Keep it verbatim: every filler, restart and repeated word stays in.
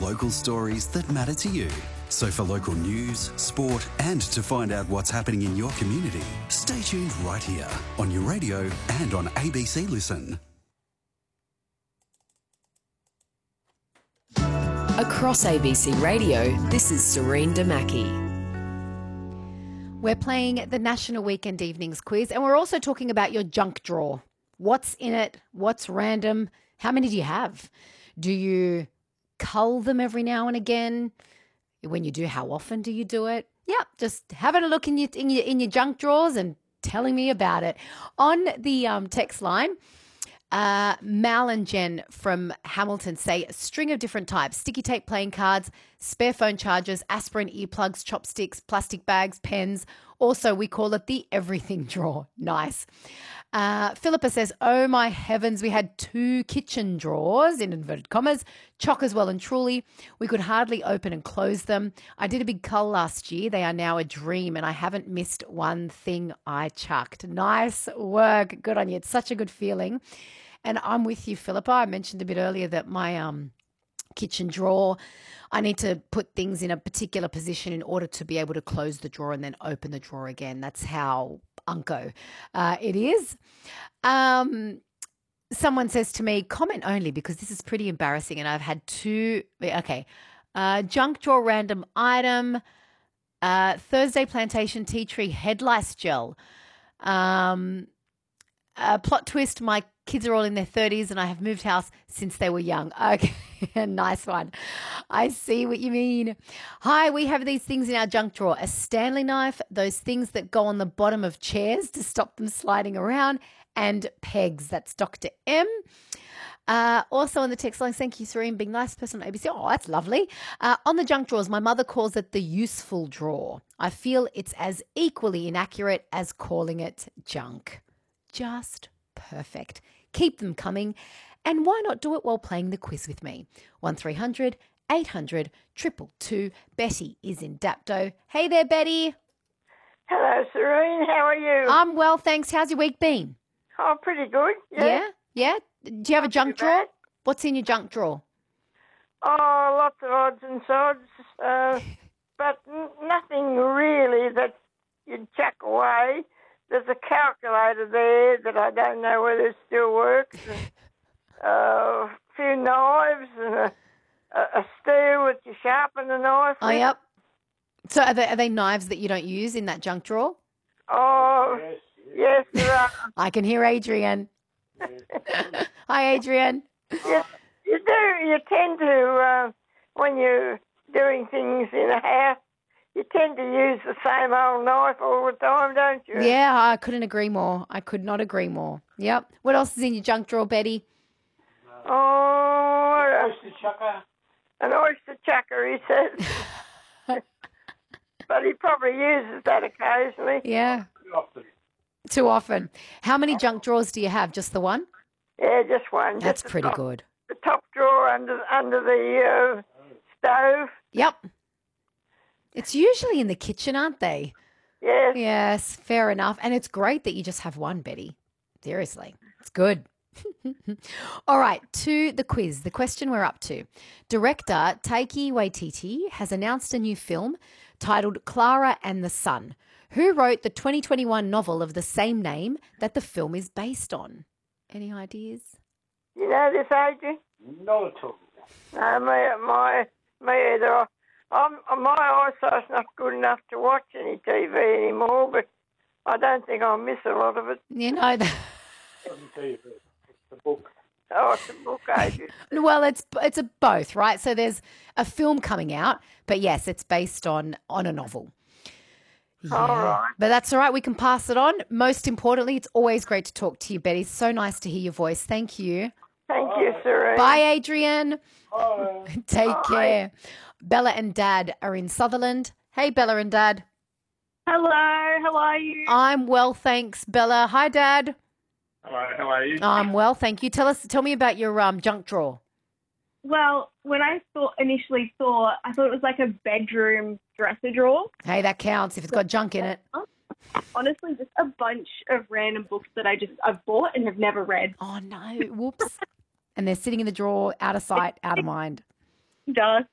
local stories that matter to you. So for local news, sport and to find out what's happening in your community, stay tuned right here on your radio and on A B C Listen. Across A B C Radio, this is Serene Damaki. We're playing the National Weekend Evenings Quiz, and we're also talking about your junk drawer. What's in it? What's random? How many do you have? Do you cull them every now and again? When you do, how often do you do it? Yeah, just having a look in your in your in your junk drawers and telling me about it. On the um, text line, uh, Mal and Jen from Hamilton say a string of different types: sticky tape playing cards, spare phone chargers, aspirin earplugs, chopsticks, plastic bags, pens. Also, we call it the everything drawer. Nice. Uh, Philippa says, oh my heavens, we had two kitchen drawers, in inverted commas, chockers well and truly. We could hardly open and close them. I did a big cull last year. They are now a dream, and I haven't missed one thing I chucked. Nice work. Good on you. It's such a good feeling. And I'm with you, Philippa. I mentioned a bit earlier that my um, kitchen drawer, I need to put things in a particular position in order to be able to close the drawer and then open the drawer again. That's how unco uh, it is. Um, someone says to me, comment only, because this is pretty embarrassing, and I've had two. Okay. Uh, junk drawer random item, uh, Thursday Plantation tea tree head lice gel. Um, uh, plot twist, my kids are all in their thirties and I have moved house since they were young. Okay, nice one. I see what you mean. Hi, we have these things in our junk drawer. A Stanley knife, those things that go on the bottom of chairs to stop them sliding around, and pegs. That's Doctor M. Uh, also on the text line, thank you, Serene, being nice person on A B C. Oh, that's lovely. Uh, on the junk drawers, my mother calls it the useful drawer. I feel it's as equally inaccurate as calling it junk. Just perfect. Keep them coming. And why not do it while playing the quiz with me? one three hundred eight hundred two two two. Betty is in Dapto. Hey there, Betty. Hello, Serene. How are you? I'm well, thanks. How's your week been? Oh, pretty good. Yeah. Yeah? Yeah? Do you have a junk drawer? What's in your junk drawer? Oh, lots of odds and sods, uh, but n- nothing really that you'd chuck away. There's a calculator there that I don't know whether it still works. And, uh, a few knives and a, a, a steel that you sharpen the knife Oh, with. yep. So are they, are they knives that you don't use in that junk drawer? Oh, yes, yes there are. I can hear Adrian. Hi, Adrian. You, you do. You tend to, uh, when you're doing things in a house, you tend to use the same old knife all the time, don't you? Yeah, I couldn't agree more. I could not agree more. Yep. What else is in your junk drawer, Betty? Oh, An oyster chucker. An oyster chucker, he says. But he probably uses that occasionally. Yeah. Too often. Too often. How many junk drawers do you have? Just the one? Yeah, just one. That's just the pretty top, good. The top drawer under under the uh, stove. Yep. It's usually in the kitchen, aren't they? Yes. Yes, fair enough. And it's great that you just have one, Betty. Seriously. It's good. All right, to the quiz, the question we're up to. Director Taiki Waititi has announced a new film titled Clara and the Sun. Who wrote the twenty twenty-one novel of the same name that the film is based on? Any ideas? You know this, Adrian? Not at all. No, my, my, me either. I'm, my eyesight's not good enough to watch any T V anymore, but I don't think I'll miss a lot of it. You know, the, Doesn't tell you, but it's the book. Oh, it's a book, Adrian. well, it's it's a both, right? So there's a film coming out, but yes, it's based on on a novel. Yeah. All right. But that's all right. We can pass it on. Most importantly, it's always great to talk to you, Betty. So nice to hear your voice. Thank you. Thank you, Serene. Bye, Adrian. Oh, Take Bye. care. Bella and Dad are in Sutherland. Hey, Bella and Dad. Hello, how are you? I'm well, thanks, Bella. Hi, Dad. hello, how are you? I'm well, thank you. Tell us, tell me about your um junk drawer. Well, when I thought initially saw, I thought it was like a bedroom dresser drawer. Hey, that counts if it's got junk in it. Honestly, just a bunch of random books that I just I've bought and have never read. Oh no! Whoops. And they're sitting in the drawer, out of sight, out of mind. Dust.